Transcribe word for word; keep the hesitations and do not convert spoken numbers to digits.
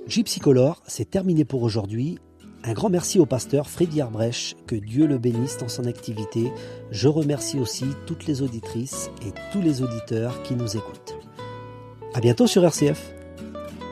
Gypsycolor, c'est terminé pour aujourd'hui. Un grand merci au pasteur Freddy Arbrecht, que Dieu le bénisse dans son activité. Je remercie aussi toutes les auditrices et tous les auditeurs qui nous écoutent. À bientôt sur R C F.